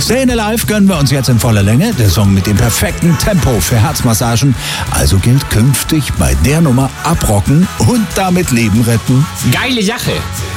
Stayin' Alive gönnen wir uns jetzt in voller Länge. Der Song mit dem perfekten Tempo für Herzmassagen. Also gilt künftig bei der Nummer abrocken und damit Leben retten. Geile Sache.